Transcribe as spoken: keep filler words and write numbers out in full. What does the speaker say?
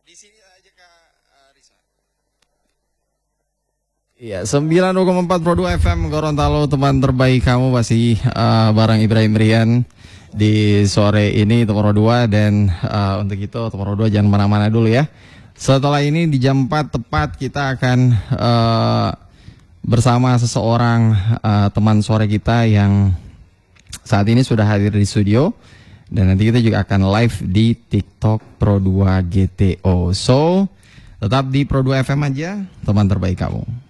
Di sini aja Kak uh, Risa. Iya, sembilan koma empat Pro dua F M Gorontalo, teman terbaik kamu masih uh, bareng Ibrahim Rian di sore ini Pro dua. Dan uh, untuk itu Pro dua jangan mana-mana dulu ya. Setelah ini di jam empat tepat kita akan uh, bersama seseorang uh, teman sore kita yang saat ini sudah hadir di studio. Dan nanti kita juga akan live di TikTok Pro dua G T O. So, tetap di Pro dua F M aja, teman terbaik kamu.